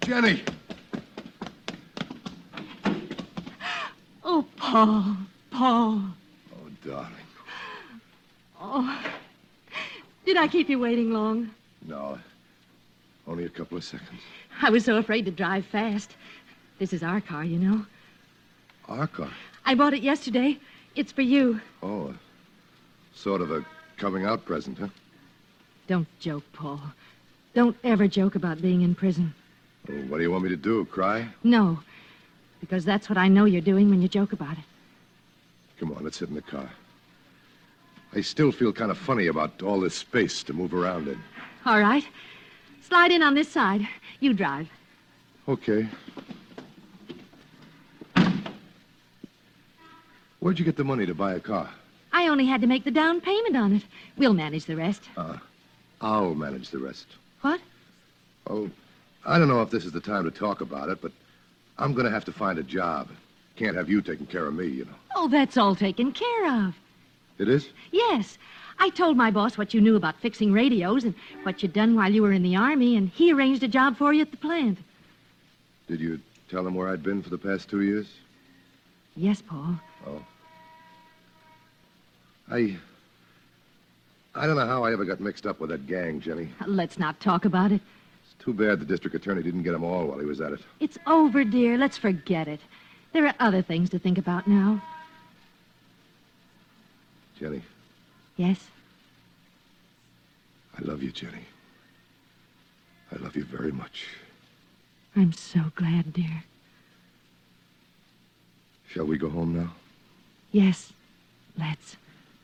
Jenny! Oh, Paul. Paul. Oh, darling. Oh. Did I keep you waiting long? No. Only a couple of seconds. I was so afraid to drive fast. This is our car, you know. Our car? I bought it yesterday. It's for you. Oh, sort of a coming-out present, huh? Don't joke, Paul. Don't ever joke about being in prison. Well, what do you want me to do, cry? No, because that's what I know you're doing when you joke about it. Come on, let's sit in the car. I still feel kind of funny about all this space to move around in. All right. Slide in on this side. You drive. Okay. Where'd you get the money to buy a car? I only had to make the down payment on it. We'll manage the rest. I'll manage the rest. What? Oh, I don't know if this is the time to talk about it, but I'm going to have to find a job. Can't have you taking care of me, you know. Oh, that's all taken care of. It is? Yes. I told my boss what you knew about fixing radios and what you'd done while you were in the Army, and he arranged a job for you at the plant. Did you tell him where I'd been for the past 2 years? Yes, Paul. Oh. I don't know how I ever got mixed up with that gang, Jenny. Let's not talk about it. It's too bad the district attorney didn't get them all while he was at it. It's over, dear. Let's forget it. There are other things to think about now. Jenny, Yes? I love you, Jenny. I love you very much. I'm so glad, dear. Shall we go home now? Yes, let's.